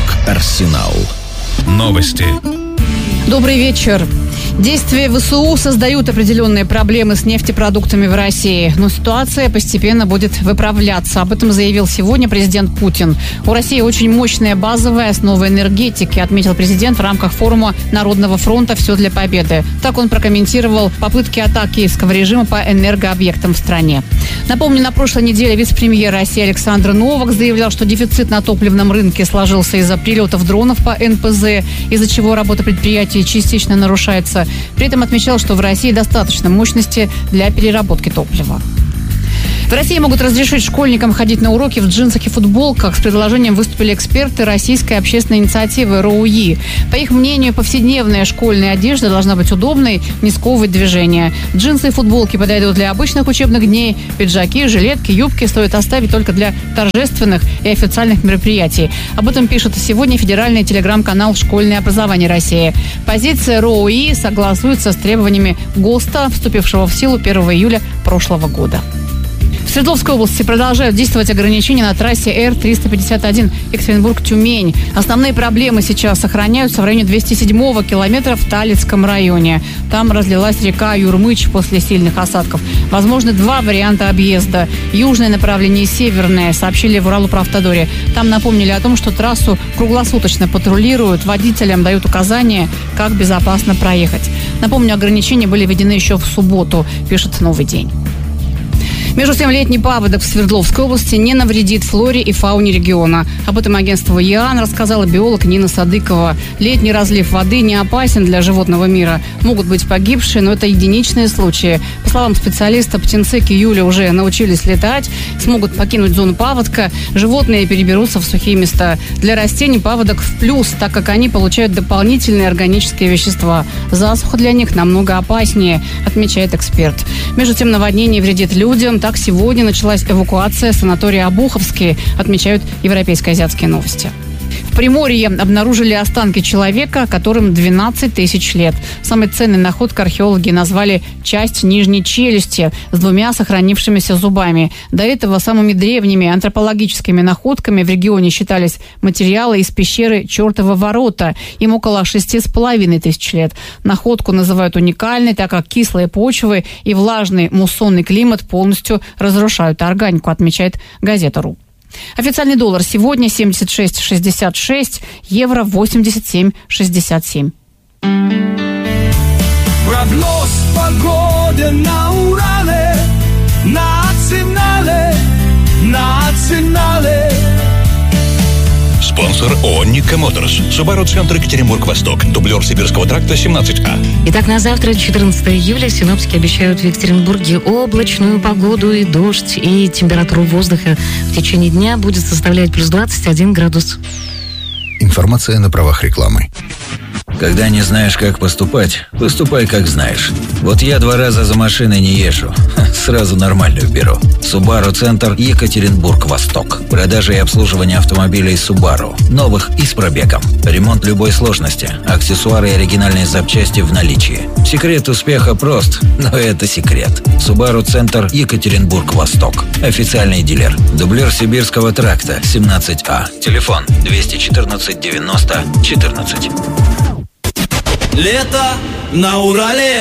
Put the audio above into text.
Восток-Арсенал. Новости. Добрый вечер. Действия ВСУ создают определенные проблемы с нефтепродуктами в России, но ситуация постепенно будет выправляться. Об этом заявил сегодня президент Путин. У России очень мощная базовая основа энергетики, отметил президент в рамках форума Народного фронта «Все для победы». Так он прокомментировал попытки атаки киевского режима по энергообъектам в стране. Напомню, на прошлой неделе вице-премьер России Александр Новак заявлял, что дефицит на топливном рынке сложился из-за прилетов дронов по НПЗ, из-за чего работа предприятий частично нарушается. При этом отмечал, что в России достаточно мощности для переработки топлива. В России могут разрешить школьникам ходить на уроки в джинсах и футболках. С предложением выступили эксперты российской общественной инициативы РОУИ. По их мнению, повседневная школьная одежда должна быть удобной, не сковывать движения. Джинсы и футболки подойдут для обычных учебных дней. Пиджаки, жилетки, юбки стоит оставить только для торжественных и официальных мероприятий. Об этом пишет сегодня федеральный телеграм-канал «Школьное образование России». Позиция РОУИ согласуется с требованиями ГОСТа, вступившего в силу 1 июля прошлого года. В Свердловской области продолжают действовать ограничения на трассе Р-351 Екатеринбург-Тюмень. Основные проблемы сейчас сохраняются в районе 207-го километра в Талицком районе. Там разлилась река Юрмыч после сильных осадков. Возможны два варианта объезда. Южное направление и северное, сообщили в Уралуправтодоре. Там напомнили о том, что трассу круглосуточно патрулируют, водителям дают указания, как безопасно проехать. Напомню, ограничения были введены еще в субботу, пишет «Новый день». Между тем, летний паводок в Свердловской области не навредит флоре и фауне региона. Об этом агентству ЕАН рассказала биолог Нина Садыкова. Летний разлив воды не опасен для животного мира. Могут быть погибшие, но это единичные случаи. По словам специалиста, птенцы к июлю уже научились летать, смогут покинуть зону паводка. Животные переберутся в сухие места. Для растений паводок в плюс, так как они получают дополнительные органические вещества. Засуха для них намного опаснее, отмечает эксперт. Между тем, наводнение вредит людям. Так, сегодня началась эвакуация санатория Обуховский, отмечают Европейские азиатские новости. В Приморье обнаружили останки человека, которым 12 тысяч лет. Самой ценной находкой археологи назвали часть нижней челюсти с двумя сохранившимися зубами. До этого самыми древними антропологическими находками в регионе считались материалы из пещеры Чертова ворота. Им около 6,5 тысяч лет. Находку называют уникальной, так как кислые почвы и влажный муссонный климат полностью разрушают органику, отмечает газета.ру. Официальный доллар сегодня 76,66, евро 87,67. Прогноз погоды на Урале, национале. Спонсор ООО «Никко Моторс». Subaru Центр Екатеринбург-Восток. Дублер Сибирского тракта 17А. Итак, на завтра, 14 июля, синоптики обещают в Екатеринбурге облачную погоду и дождь. И температура воздуха в течение дня будет составлять плюс 21 градус. Информация на правах рекламы. Когда не знаешь, как поступать, поступай, как знаешь. Вот я 2 раза за машиной не езжу. Сразу нормальную беру. Subaru Центр Екатеринбург-Восток. Продажа и обслуживание автомобилей Subaru. Новых и с пробегом. Ремонт любой сложности. Аксессуары и оригинальные запчасти в наличии. Секрет успеха прост, но это секрет. Subaru Центр Екатеринбург-Восток. Официальный дилер. Дублер Сибирского тракта 17А. Телефон 214 90 14. Лето на Урале.